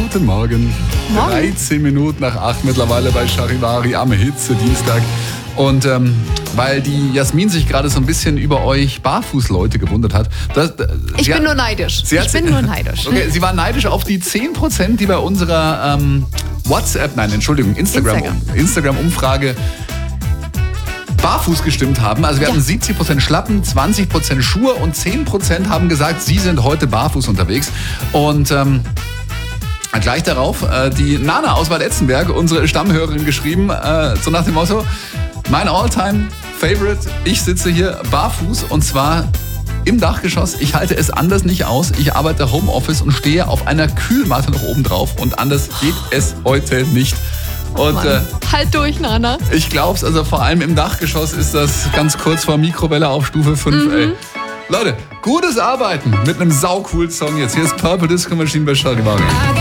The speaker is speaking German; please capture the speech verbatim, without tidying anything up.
Guten Morgen. Morgen. dreizehn Minuten nach acht mittlerweile bei Charivari am Hitze-Dienstag. Und ähm, weil die Jasmin sich gerade so ein bisschen über euch Barfußleute gewundert hat. Das, das, ich bin hat, nur neidisch. Sie hat, ich bin nur neidisch. Okay, sie war neidisch auf die zehn Prozent, die bei unserer ähm, WhatsApp, nein, Entschuldigung, Instagram, Instagram. Instagram-Umfrage barfuß gestimmt haben. Also wir Ja. hatten siebzig Prozent Schlappen, zwanzig Prozent Schuhe und zehn Prozent haben gesagt, sie sind heute barfuß unterwegs. Und ähm, gleich darauf äh, die Nana aus Bad Etzenberg, unsere Stammhörerin, geschrieben, äh, so nach dem Motto, mein All-Time-Favorite, ich sitze hier barfuß und zwar im Dachgeschoss. Ich halte es anders nicht aus. Ich arbeite Homeoffice und stehe auf einer Kühlmatte noch oben drauf und anders geht es heute nicht. Und Mann. äh, Halt durch, Nana. ich glaub's, also vor allem im Dachgeschoss ist das ganz kurz vor Mikrowelle auf Stufe fünf. Mhm. Ey. Leute, gutes Arbeiten mit einem saucoolen Song jetzt. Hier ist Purple Disco Machine bei Charivari.